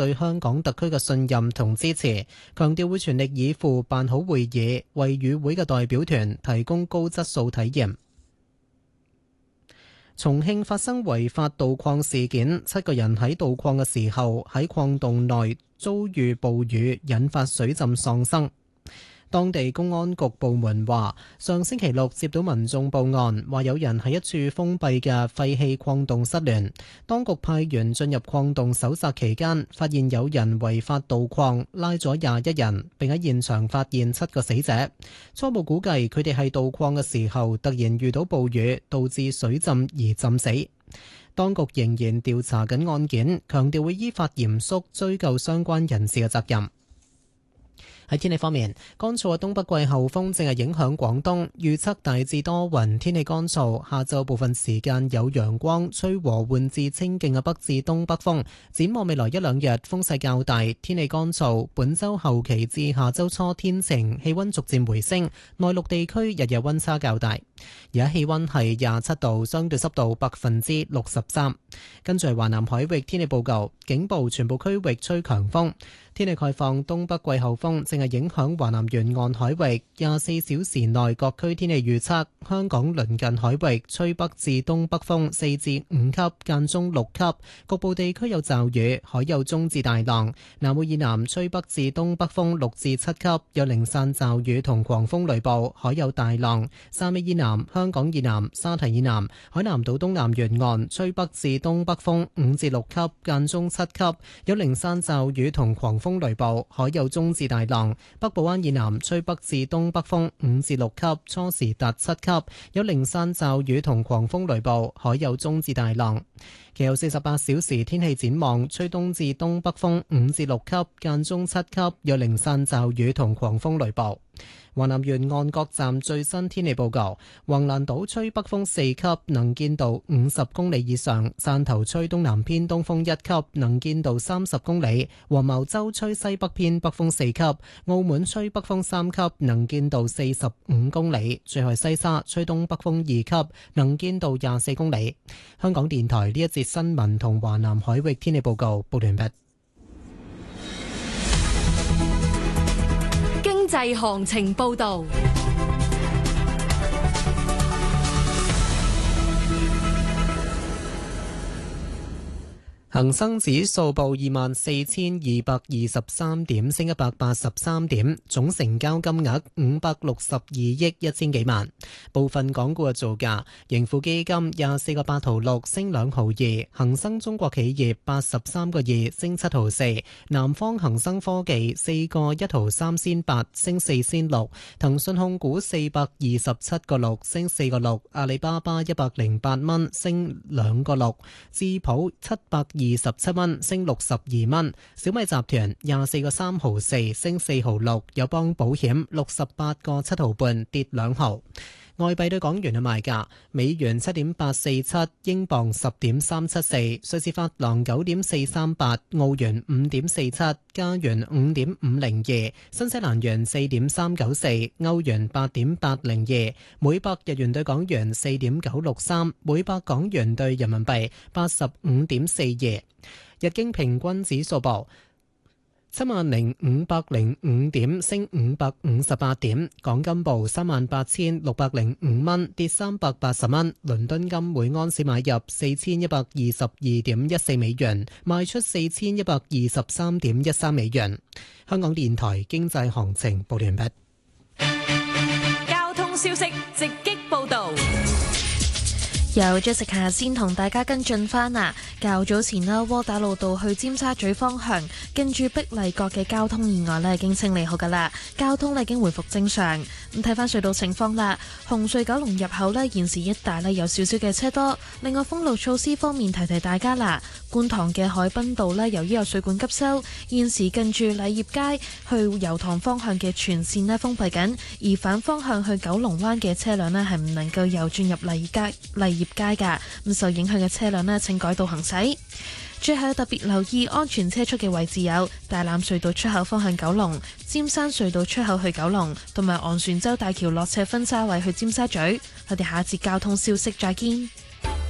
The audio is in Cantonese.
對香港特區嘅信任同支持，強調會全力以赴辦好會議，為與會嘅代表團提供高質素體驗。重慶發生違法盜礦事件，7個人喺盜礦嘅時候喺礦洞內遭遇暴雨，引發水浸喪生。當地公安局部門話，上星期六接到民眾報案，話有人喺一處封閉嘅廢棄礦洞失聯。當局派員進入礦洞搜查期間，發現有人違法盜礦，拉咗21人，並喺現場發現7個死者。初步估計佢哋係盜礦嘅時候突然遇到暴雨，導致水浸而浸死。當局仍然調查緊案件，強調會依法嚴肅追究相關人士嘅責任。喺天氣方面，乾燥嘅東北季候風正係影響廣東，預測大致多雲，天氣乾燥，下晝部分時間有陽光，吹和緩至清勁嘅北至東北風。展望未來一兩日風勢較大，天氣乾燥。本週後期至下週初天晴，氣溫逐漸回升，內陸地區日夜溫差較大。而家氣溫係27度，相對濕度63%。跟住係華南海域天氣報告，警報全部區域吹強風。天氣概況，東北季候風正係影響華南沿岸海域，24小時內各區天氣預測：香港鄰近海域吹北至東北風4至5級，間中6級，局部地區有驟雨，海有中至大浪。南澳以南吹北至東北風6至7級，有零散驟雨同狂風雷暴，海有大浪。汕尾以南、香港以南、沙堤以南、海南島東南沿岸吹北至東北風5至6級，間中7級，有零散驟雨同狂風雷暴，海有中至大浪。北部灣以南吹北至東北風5至6級，初時達7級，有零散驟雨同狂風雷暴，海有中至大浪。其後48小時天氣展望，吹東至東北風5至6級，間中7級，有零散驟雨同狂風雷暴。華南沿岸各站最新天氣報告：橫瀾島吹北風4級，能見度50公里以上；汕頭吹東南偏東風1級，能見度30公里；黃茅洲吹西北偏北風4級；澳門吹北風3級，能見度45公里；最後西沙吹東北風2級，能見度24公里。香港電台呢一節新聞同華南海域天氣報告報完畢。 經濟行情報道。 恒生指數報24,223點，升183點，總成交金額562億1000幾萬。部分港股嘅造價：盈富基金24個8毫6，升2毫2；恒生中國企業83個2，升7毫4；南方恒生科技4個1毫3仙8，升4仙6；騰訊控股427個6，升4個6；阿里巴巴108蚊，升2個6；智普727蚊，升62蚊；小米集團24個3毫4，升4毫6；友邦保險68個7毫半，跌2毫。外幣對港元嘅賣價：美元7.847，英鎊10.374，瑞士法郎9.438，澳元5.47，加元5.502，新西蘭元4.394，歐元8.802，每百日元對港元4.963，每百港元對人民幣85.42。日經平均指數報70,505點，升558點。港金報38,605蚊，跌380蚊。倫敦金每盎司買入4122.14美元，賣出4123.13美元。香港電台經濟行情報完畢。 交通消息直擊報道。 由 Jessica 先同大家跟進返啊！較早前啦，窩打老道去尖沙咀方向，跟住碧麗閣嘅交通意外咧已經清理好噶啦，交通咧已經回復正常。咁睇翻隧道情況啦，紅隧九龍入口咧現時一帶咧有少少嘅車多。另外封路措施方面提提大家啦，觀塘嘅海濱道咧由於有水管急修，現時近住禮業街去油塘方向嘅全線咧封閉緊，而反方向去九龍灣嘅車輛咧係唔能夠右轉入禮業街噶，咁受影響嘅車輛咧請改道行駛。最後特別留意安全車速嘅位置有大欖隧道出口方向九龍、尖山隧道出口去九龍，同埋昂船洲大橋落斜分叉位去尖沙咀。我哋下一節交通消息再見。